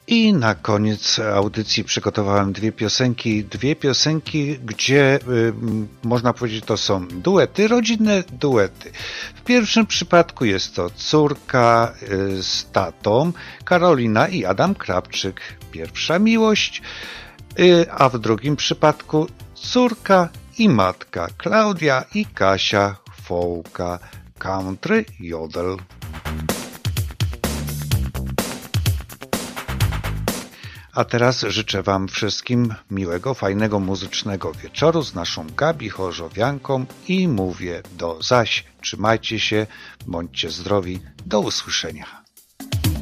I na koniec audycji przygotowałem dwie piosenki, gdzie można powiedzieć, to są duety, rodzinne duety. W pierwszym przypadku jest to córka z tatą, Karolina i Adam Krawczyk, pierwsza miłość, a w drugim przypadku córka i matka, Klaudia i Kasia Fołka, country jodel. A teraz życzę Wam wszystkim miłego, fajnego, muzycznego wieczoru z naszą Gabi Chorzowianką i mówię do zaś. Trzymajcie się, bądźcie zdrowi, do usłyszenia.